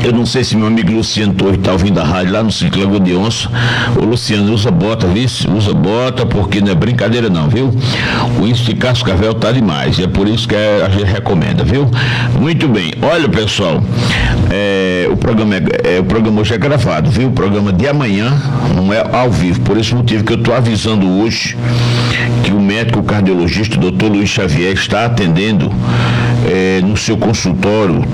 Eu não sei se meu amigo Luciano Torres está ouvindo a rádio lá no Ciclo Lagoa de Onça. Ô Luciano, usa bota, viu? Usa bota, porque não é brincadeira não, viu? O índice de cascavel tá demais, é por isso que a gente recomenda, viu? Muito bem, olha pessoal, o programa hoje é gravado, viu? O programa de amanhã não é ao vivo, por esse motivo que eu estou avisando hoje que o médico cardiologista, o Dr. Luiz Xavier, está atendendo no seu consultório